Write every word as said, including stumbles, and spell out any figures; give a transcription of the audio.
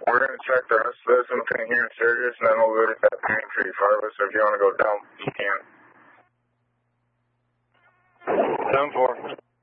We're going to check the rest of this incident here in Sturgis, and then we'll go to that paying tree Fargo, so if you want to go down, you can. Down four.